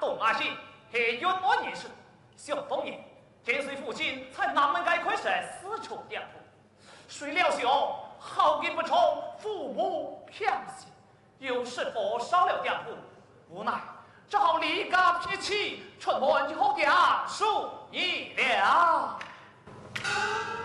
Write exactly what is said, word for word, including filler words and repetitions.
董阿信，黑云我年事，小冬年，跟随父亲才南门街开设私处店铺，谁料想好运不从，父母偏心，又是否烧了店铺，无奈只好离家撇妻，出门后家输一了。